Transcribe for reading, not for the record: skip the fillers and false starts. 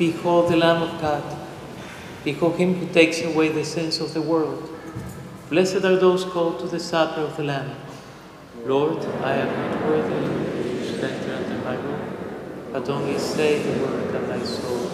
Behold the Lamb of God. Behold him who takes away the sins of the world. Blessed are those called to the supper of the Lamb. Lord, I am not worthy to enter under my roof, but only say the word, and my soul